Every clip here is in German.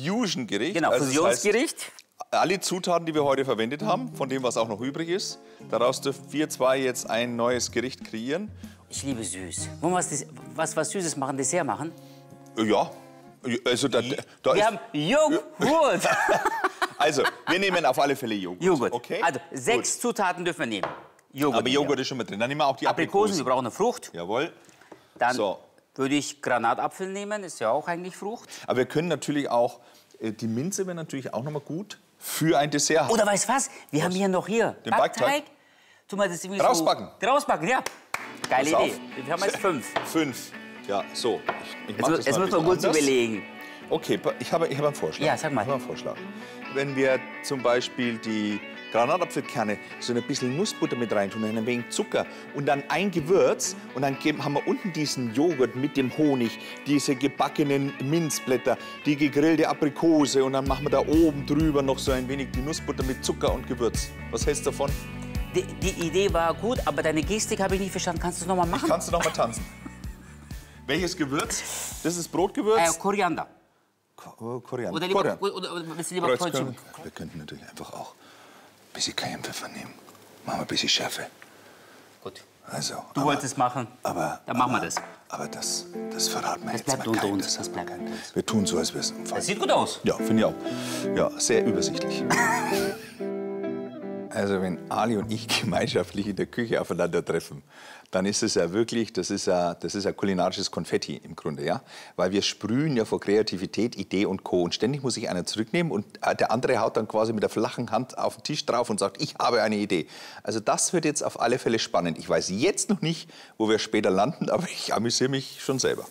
Fusion-Gericht. Genau, also Fusionsgericht. Das heißt, alle Zutaten, die wir heute verwendet haben, von dem, was auch noch übrig ist, daraus dürfen wir zwei jetzt ein neues Gericht kreieren. Ich liebe süß. Wollen wir was Süßes machen, Dessert machen? Ja, also da Wir haben Joghurt. Also, wir nehmen auf alle Fälle Joghurt. Joghurt. Okay? Also, 6 Zutaten dürfen wir nehmen. Joghurt. Aber Joghurt ist schon mit drin. Dann nehmen wir auch die Aprikosen, wir brauchen eine Frucht. Jawohl. Dann So. würde ich Granatapfel nehmen, ist ja auch eigentlich Frucht. Aber wir können natürlich auch, die Minze wäre natürlich auch noch mal gut für ein Dessert haben. Oder weißt du was? Wir haben hier noch Den Backteig? Tu mal das irgendwie Rausbacken. So, rausbacken, ja. Geile Pass Idee. Wir haben jetzt 5. 5. Ja, so. Ich mach das Jetzt mal muss man gut überlegen. Okay, ich habe einen Vorschlag. Ja, sag mal. Ich habe einen Vorschlag. Wenn wir zum Beispiel die Granatapfelkerne so ein bisschen Nussbutter mit reintun, dann ein wenig Zucker und dann ein Gewürz und dann haben wir unten diesen Joghurt mit dem Honig, diese gebackenen Minzblätter, die gegrillte Aprikose und dann machen wir da oben drüber noch so ein wenig die Nussbutter mit Zucker und Gewürz. Was hältst du davon? Die Idee war gut, aber deine Gestik habe ich nicht verstanden. Kannst du es noch mal machen? Kannst du noch mal tanzen? Welches Gewürz? Das ist Brotgewürz? Koriander. Koriander. Oder lieber, oder willst du lieber Kreuzchen? Wir könnten natürlich einfach auch ein bisschen Cayennepfeffer nehmen. Machen wir ein bisschen Schärfe. Gut. Also, Du wolltest machen, dann machen wir das. Aber das verraten wir Das jetzt bleibt mal unter keinem. uns. Das bleibt unter uns. Wir tun so, als wäre es ein Fall. Das sieht gut aus. Ja, finde ich auch. Ja, sehr übersichtlich. Also wenn Ali und ich gemeinschaftlich in der Küche aufeinandertreffen, dann ist es ja wirklich, das ist ja kulinarisches Konfetti im Grunde, ja? Weil wir sprühen ja vor Kreativität, Idee und Co. Und ständig muss sich einer zurücknehmen und der andere haut dann quasi mit der flachen Hand auf den Tisch drauf und sagt, ich habe eine Idee. Also das wird jetzt auf alle Fälle spannend. Ich weiß jetzt noch nicht, wo wir später landen, aber ich amüsiere mich schon selber.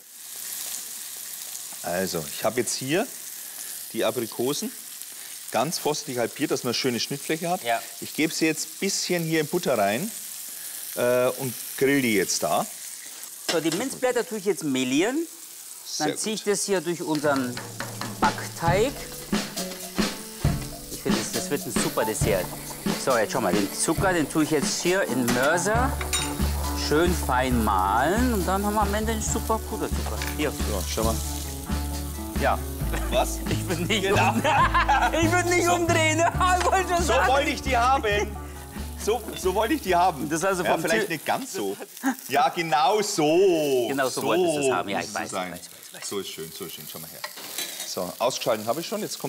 Also, ich habe jetzt hier die Aprikosen. Ganz vorsichtig halbiert, dass man eine schöne Schnittfläche hat. Ja. Ich gebe sie jetzt ein bisschen hier in Butter rein und grill die jetzt da. So, die Minzblätter tue ich jetzt mehlieren. Dann ziehe ich das hier durch unseren Backteig. Ich finde, das wird ein super Dessert. So, jetzt schau mal, den Zucker, den tue ich jetzt hier in Mörser. Schön fein mahlen und dann haben wir am Ende einen super Puderzucker. Hier. So, schau mal. Ja. Was? Ich würde nicht, ich würd nicht umdrehen. Ich wollte schon So sagen. wollte ich die haben. So wollte ich die haben. Das ist also ja, vom vielleicht Ziel- nicht ganz so. Ja, genau so. Genau so wolltest du es haben. Ja, muss ich es weiß, sein. ich weiß. So ist schön, so ist schön. Schau mal her. So, ausgeschalten habe ich schon. Jetzt kommt